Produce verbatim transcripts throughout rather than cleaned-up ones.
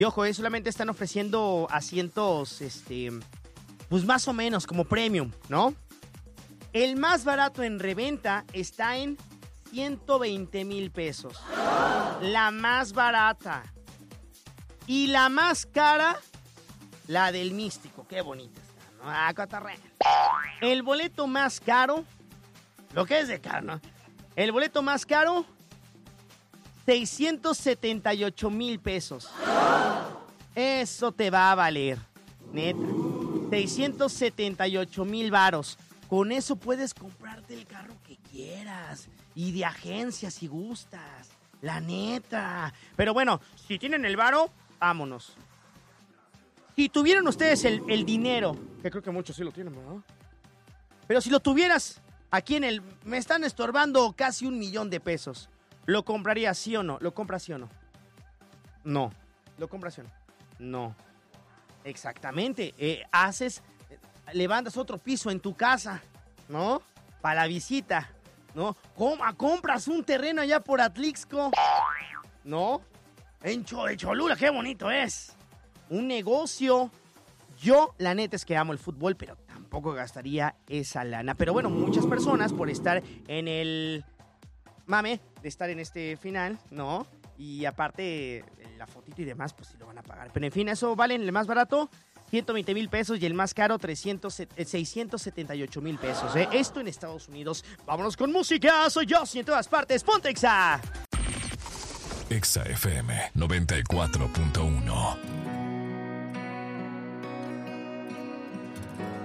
Y ojo, eh, solamente están ofreciendo asientos, este, pues más o menos como premium, ¿no? El más barato en reventa está en ciento veinte mil pesos. La más barata. Y la más cara, la del Místico. Qué bonita está, ¿no? Ah, cotorreo. El boleto más caro, lo que es de caro, ¿no? El boleto más caro, seiscientos setenta y ocho mil pesos. Eso te va a valer, neta. seiscientos setenta y ocho mil varos. Con eso puedes comprarte el carro que quieras. Y de agencia si gustas. La neta. Pero bueno, si tienen el varo, vámonos. Si tuvieran ustedes el, el dinero, que creo que muchos sí lo tienen, ¿verdad? Pero si lo tuvieras aquí en el... Me están estorbando casi un millón de pesos. ¿Lo comprarías sí o no? ¿Lo compras sí o no? No. ¿Lo compras sí o no? No. Exactamente. Eh, haces... Levantas otro piso en tu casa, ¿no? Para la visita, ¿no? ¿Cómo compras un terreno allá por Atlixco? ¿No? En, Cho- en Cholula, qué bonito es. Un negocio. Yo, la neta es que amo el fútbol, pero tampoco gastaría esa lana. Pero bueno, muchas personas por estar en el mame de estar en este final, ¿no? Y aparte, la fotito y demás, pues sí lo van a pagar. Pero en fin, eso vale el más barato, ciento veinte mil pesos, y el más caro, trescientos, seiscientos setenta y ocho mil pesos. ¿eh? Esto en Estados Unidos. Vámonos con música. Soy yo, y en todas partes. ¡Ponte Exa! Exa F M noventa y cuatro punto uno.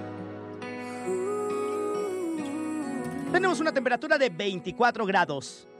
Tenemos una temperatura de veinticuatro grados.